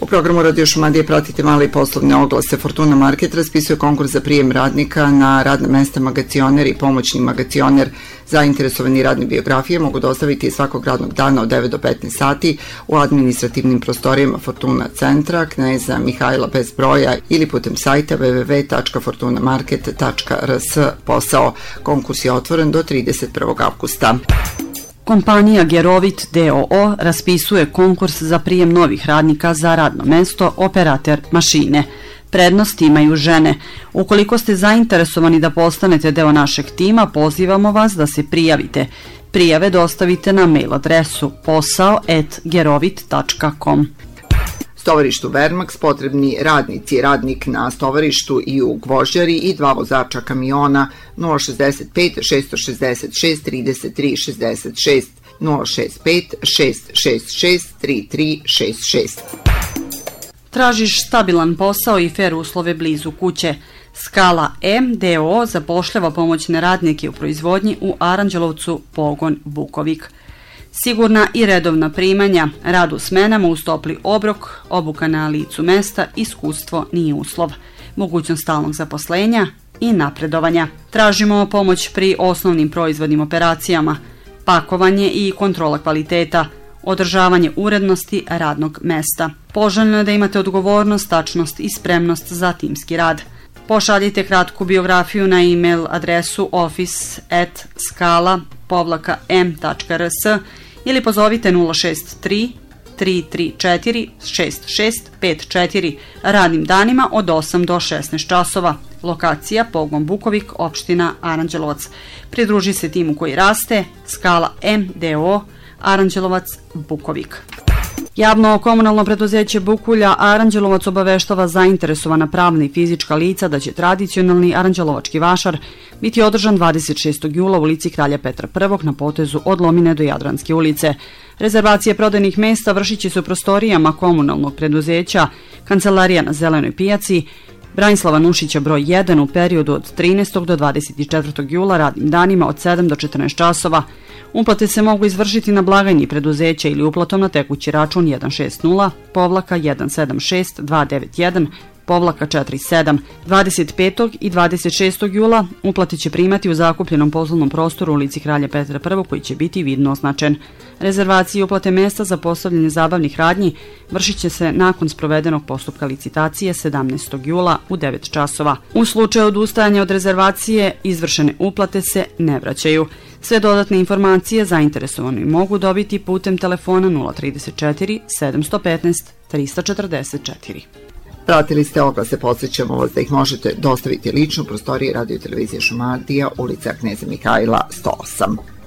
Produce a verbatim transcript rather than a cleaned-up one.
programu Radio Šumadije pratite male i poslovne oglase. Fortuna Market raspisuje konkurs za prijem radnika na radna mesta magacioner i pomoćni magacioner. Zainteresovani radne biografije mogu dostaviti svakog radnog dana od devet do petnaest sati u administrativnim prostorijama Fortuna centra, Kneza Mihajla bez broja ili putem sajta w w w tačka fortuna market tačka r s. Posao. Konkurs je otvoren do trideset prvog avgusta. Kompanija Gerovit d o o raspisuje konkurs za prijem novih radnika za radno mesto operater mašine. Prednost imaju žene. Ukoliko ste zainteresovani da postanete deo našeg tima, pozivamo vas da se prijavite. Prijave dostavite na mail adresu posao at gerovit tačka com. Stovarištu Vermax potrebni radnici, radnik na stovarištu i u gvožđari i dva vozača kamiona nula šezdeset pet šest šezdeset šest trideset tri šezdeset šest nula šezdeset pet šest šezdeset šest trideset tri šezdeset šest. Tražiš stabilan posao i fer uslove blizu kuće. Skala M d o o zapošljava pomoćne radnike u proizvodnji u Aranđelovcu, pogon Bukovik. Sigurna i redovna primanja, rad u smenama uz topli obrok, obuka na licu mesta, iskustvo nije uslov, mogućnost stalnog zaposlenja i napredovanja. Tražimo pomoć pri osnovnim proizvodnim operacijama, pakovanje i kontrola kvaliteta, održavanje urednosti radnog mesta. Poželjno je da imate odgovornost, tačnost i spremnost za timski rad. Pošaljite kratku biografiju na e-mail adresu office at skala povlaka m tačka r s ili pozovite nula šest tri tri tri četiri šest šest pet četiri radnim danima od osam do šesnaest časova. Lokacija pogon Bukovik, opština Aranđelovac. Pridruži se timu koji raste. Skala M d o o Aranđelovac, Bukovik. Javno komunalno preduzeće Bukulja Aranđelovac obaveštava zainteresovana pravna i fizička lica da će tradicionalni aranđelovački vašar biti održan dvadeset šestog jula u ulici Kralja Petra prvog na potezu od Lomine do Jadranske ulice. Rezervacije prodajnih mesta vršit će se u prostorijama komunalnog preduzeća Kancelarija na Zelenoj pijaci Branislava Nušića broj jedan u periodu od trinaestog do dvadeset četvrtog jula radnim danima od sedam do četrnaest časova. Uplate se mogu izvršiti na blagajni preduzeća ili uplatom na tekući račun jedan šest nula povlaka jedan sedam šest dva devet jedan povlaka četiri sedam. dvadeset petog i dvadeset šestog jula uplate će primati u zakupljenom poslovnom prostoru u ulici Kralja Petra prvog koji će biti vidno označen. Rezervacije i uplate mesta za postavljanje zabavnih radnji vršit će se nakon sprovedenog postupka licitacije sedamnaestog jula u devet časova. U slučaju odustajanja od rezervacije izvršene uplate se ne vraćaju. Sve dodatne informacije zainteresovani mogu dobiti putem telefona nula trideset četiri sedam petnaest trista četrdeset četiri. Pratili ste oglase, podsjećamo vas da ih možete dostaviti lično u prostoriji Radio Televizije Šumadija, ulica Kneza Mihajla sto osam.